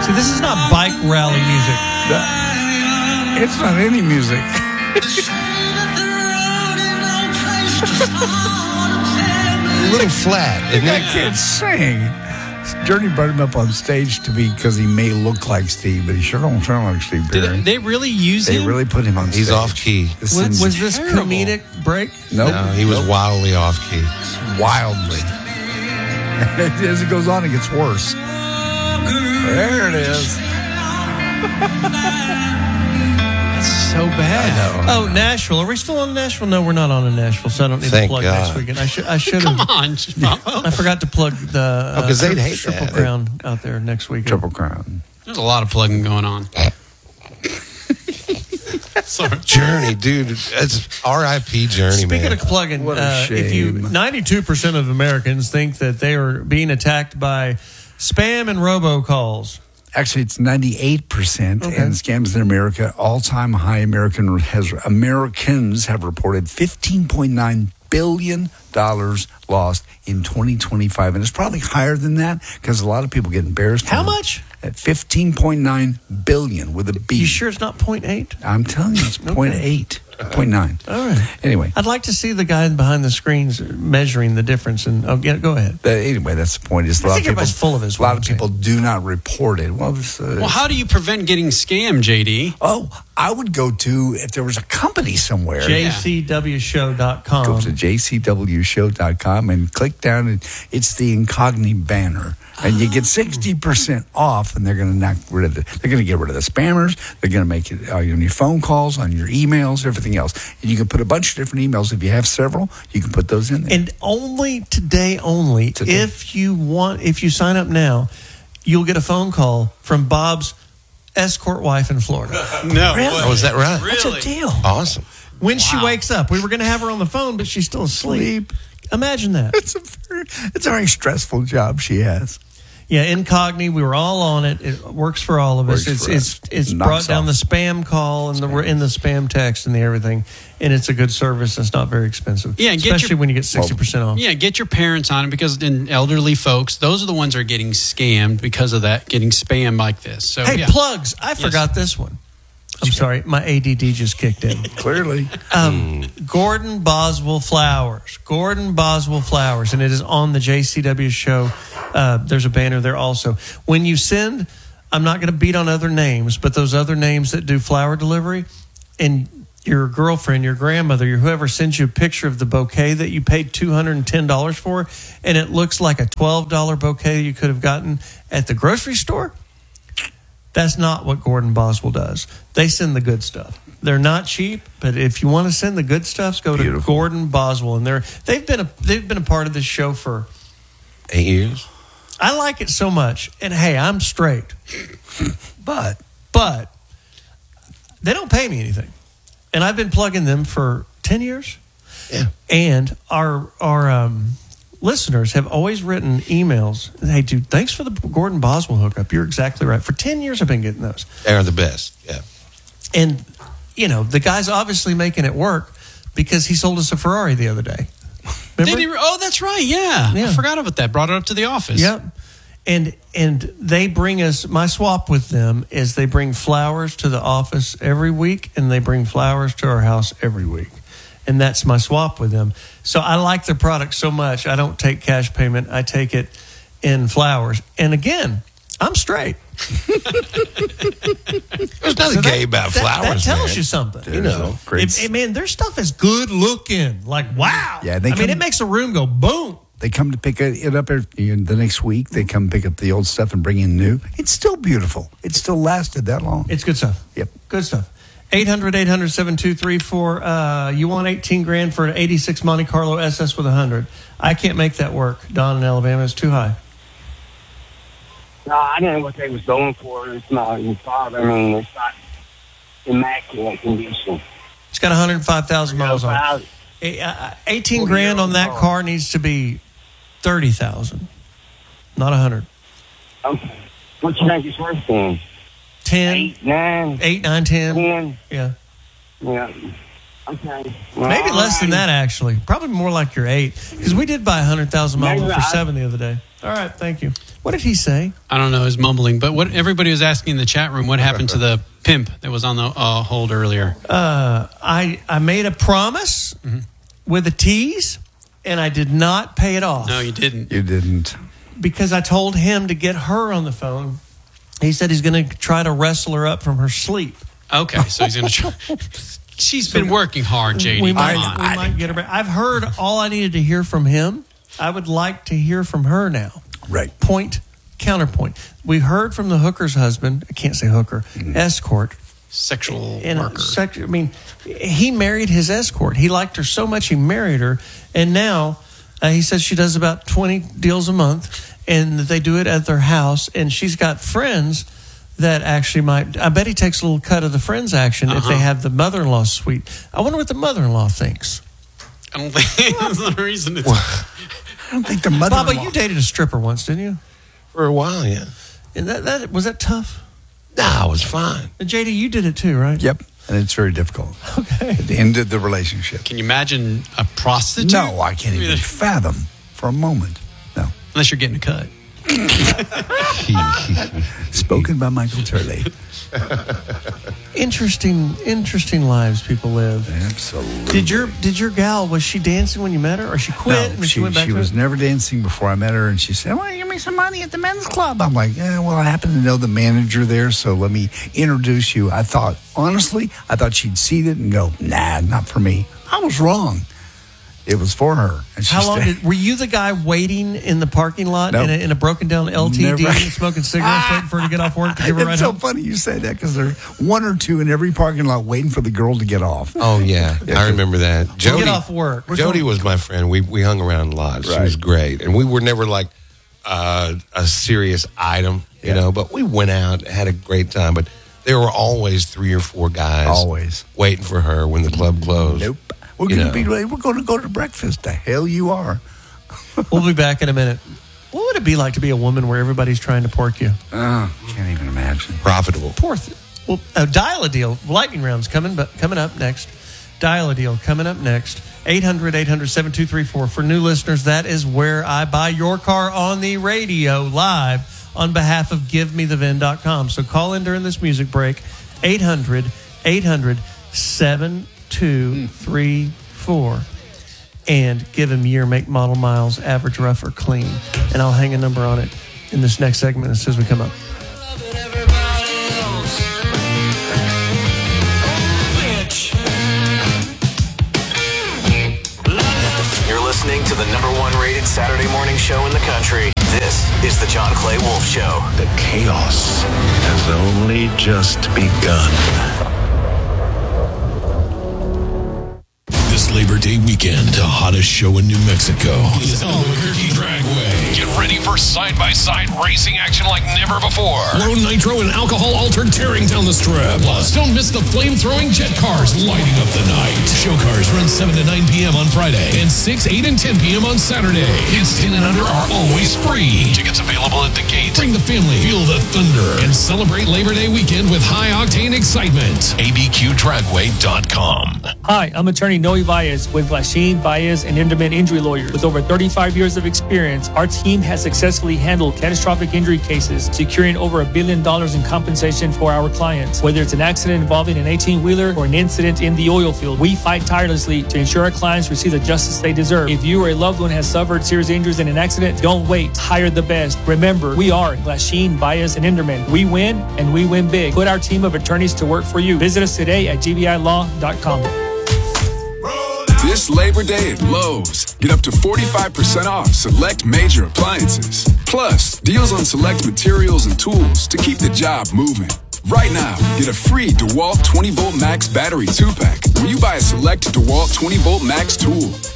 See, this is not bike rally music. It's not any music. A little flat. Isn't I it? can't sing. Journey brought him up on stage because he may look like Steve, but he sure don't sound like Steve Perry. Did they really use him? They really put him on stage. He's off key. Was this comedic break? Nope. No, he was wildly off key. Wildly. As it goes on, it gets worse. There it is. That's so bad. Oh, Nashville. Are we still on Nashville? No, we're not on in Nashville, so I don't need Thank to plug God. next weekend. I should have. Come on. I forgot to plug the 'cause they'd hate Triple that. Crown out there next weekend. Triple Crown. There's a lot of plugging going on. Sorry. Journey, dude. It's R.I.P. Journey, Speaking man. of plugging, What a if you shame. 92% of Americans think that they are being attacked by spam and robocalls. Actually, it's 98%, Okay. and scams in America, all-time high. Americans have reported $15.9 billion lost in 2025, and it's probably higher than that because a lot of people get embarrassed. How much? At 15.9 billion with a B. You sure it's not 0.8? I'm telling you, it's 0.8, 0.9. All right. Anyway, I'd like to see the guy behind the screens measuring the difference. And go ahead. anyway, that's the point. Is I think everybody's full of it, is A what lot I'm of people do not report it. Well, Well, how do you prevent getting scammed, JD? I would go to, if there was a company somewhere. JCWshow.com. Go to jcwshow.com and click down, and it's the incognito banner. And you get 60% off, and they're going to knock rid of they're going to get rid of the spammers. They're going to make it on your phone calls, on your emails, everything else. And you can put a bunch of different emails. If you have several, you can put those in there. And only today, if you sign up now, you'll get a phone call from Bob's escort wife in Florida. No. Really? Oh, is that right? That's a deal. Awesome. When she wakes up, we were going to have her on the phone, but she's still asleep. Imagine that. It's a very stressful job she has. Yeah, Incogni, we were all on it. It works for all of us. Works for us. It's Knocks brought down off. the spam call and we're in the spam text and the everything, and it's a good service. It's not very expensive. Yeah, especially when you get 60% off. Yeah, get your parents on it because then elderly folks, those are the ones that are getting scammed because of that, getting spam like this. So, Hey, yeah. plugs! I forgot this one. I'm sorry, my ADD just kicked in. Clearly. Gordon Boswell Flowers. Gordon Boswell Flowers. And it is on the JCW show. There's a banner there also. When you send, I'm not going to beat on other names, but those other names that do flower delivery, and your girlfriend, your grandmother, your whoever sends you a picture of the bouquet that you paid $210 for, and it looks like a $12 bouquet you could have gotten at the grocery store, that's not what Gordon Boswell does. They send the good stuff. They're not cheap, but if you want to send the good stuff, go to Gordon Boswell, and they've been a part of this show for 8 years. I like it so much. And hey, I'm straight, but they don't pay me anything, and I've been plugging them for 10 years. Yeah. And our listeners have always written emails. Hey, dude, thanks for the Gordon Boswell hookup. You're exactly right. For 10 years, I've been getting those. They're the best. Yeah. And, the guy's obviously making it work because he sold us a Ferrari the other day. Remember? Did he? Oh, that's right. Yeah. I forgot about that. Brought it up to the office. Yep. And they bring us, my swap with them is they bring flowers to the office every week, and they bring flowers to our house every week. And that's my swap with them. So I like their product so much, I don't take cash payment. I take it in flowers. And again, I'm straight. There's nothing gay about flowers. That tells man. you something. Great. Their stuff is good looking. Like, wow. Yeah, it makes a room go boom. They come to pick it up the next week. They come pick up the old stuff and bring in new. It's still beautiful. It still lasted that long. It's good stuff. Yep. Good stuff. 800-800-7234. You want $18,000 for an 86 Monte Carlo SS with 100. I can't make that work. Don in Alabama is too high. No, I didn't know what they was going for. It's not in father. I mean, it's not immaculate condition. It's got 105,000 miles on it. 18 grand on that car needs to be 30,000, not 100. What you think it's worth then? 10, 8, 9, 8, 9, 10. 10. Yeah. Yeah. Okay. Maybe less than that, actually. Probably more like your 8. Because we did buy 100,000 mile Maybe for 7 the other day. All right, thank you. What did he say? I don't know. He's mumbling. But what everybody was asking in the chat room, what happened to the pimp that was on the hold earlier? I made a promise with a tease, and I did not pay it off. No, you didn't. You didn't. Because I told him to get her on the phone. He said he's going to try to wrestle her up from her sleep. Okay, so he's going to try. She's been working hard, JD. We Come might, on. we might get her back. I've heard all I needed to hear from him. I would like to hear from her now. Right. Point, counterpoint. We heard from the hooker's husband. I can't say hooker. Escort. Sexual And worker. he married his escort. He liked her so much he married her. And now he says she does about 20 deals a month. And that they do it at their house. And she's got friends that actually might. I bet he takes a little cut of the friends' action if they have the mother-in-law suite. I wonder what the mother-in-law thinks. I don't think that's the reason. I don't think the mother-in-law... Baba, you dated a stripper once, didn't you? For a while, yeah. And that was that tough? Nah, it was fine. And JD, you did it too, right? Yep. And it's very difficult. Okay. It ended the relationship. Can you imagine a prostitute? No, I can't even fathom for a moment. No. Unless you're getting a cut. Spoken by Michael Turley. Interesting lives people live. Absolutely. Did your gal, was she dancing when you met her, or she quit and she went back she to was it? never dancing before I met her, and she said, "Well, give me some money at the men's club." I'm like, "Yeah, well, I happen to know the manager there, so let me introduce you." I thought she'd see it and go, "Nah, not for me." I was wrong. It was for her. And she How long stayed. were you the guy waiting in the parking lot Nope. in a broken down LTD Never. smoking cigarettes, waiting for her to get off work to give her a ride It's so home? funny you say that because there's one or two in every parking lot waiting for the girl to get off. Oh, yeah. I remember that. Jody, Get off work. Jody was my friend. We hung around a lot. She Right. was great. And we were never like a serious item, you know, but we went out, had a great time. But there were always 3 or 4 guys Always. waiting for her when the club closed. Nope. We're going to go to breakfast. The hell you are. We'll be back in a minute. What would it be like to be a woman where everybody's trying to pork you? Can't even imagine. Profitable. Well, dial a deal. Lightning round's coming up next. Dial a deal coming up next. 800-800-7234. For new listeners, that is where I buy your car on the radio live on behalf of GiveMeTheVin.com. So call in during this music break. 800-800-7234. And give him year, make, model, miles, average, rough, or clean. And I'll hang a number on it in this next segment as soon as we come up. You're listening to the #1 rated Saturday morning show in the country. This is the John Clay Wolf Show. The chaos has only just begun. This Labor Day weekend, the hottest show in New Mexico is Albuquerque Dragway. Get ready for side-by-side racing action like never before. Low nitro and alcohol-altered tearing down the strip. Plus, don't miss the flame-throwing jet cars lighting up the night. Show cars run 7 to 9 p.m. on Friday and 6, 8, and 10 p.m. on Saturday. Kids 10 and under are always free. Tickets available at the gate. Bring the family, feel the thunder, and celebrate Labor Day weekend with high-octane excitement. abqdragway.com. Hi, I'm attorney Noe Baez with Glasheen, Baez, and Enderman Injury Lawyers. With over 35 years of experience, our team has successfully handled catastrophic injury cases, securing over $1 billion in compensation for our clients. Whether it's an accident involving an 18-wheeler or an incident in the oil field, we fight tirelessly to ensure our clients receive the justice they deserve. If you or a loved one has suffered serious injuries in an accident, don't wait. Hire the best. Remember, we are Glasheen, Baez, and Enderman. We win, and we win big. Put our team of attorneys to work for you. Visit us today at gvilaw.com. This Labor Day at Lowe's, get up to 45% off select major appliances. Plus, deals on select materials and tools to keep the job moving. Right now, get a free DeWalt 20-volt Max battery 2-pack when you buy a select DeWalt 20-volt Max tool.